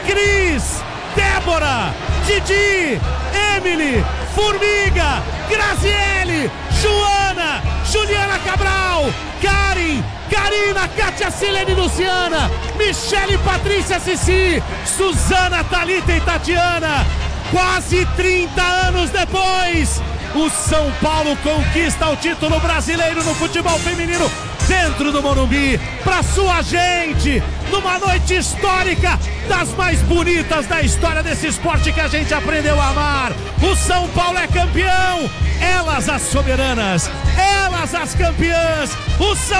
Cris, Débora, Didi, Emily, Formiga, Graziele, Joana, Juliana Cabral, Karen, Karina, Kátia, Silene, Luciana, Michele, Patrícia, Cici, Suzana, Thalita e Tatiana. Quase 30 anos depois, o São Paulo conquista o título brasileiro no futebol feminino dentro do Morumbi, pra sua gente, numa noite histórica, das mais bonitas da história desse esporte que a gente aprendeu a amar. O São Paulo é campeão, elas as soberanas, elas as campeãs, o São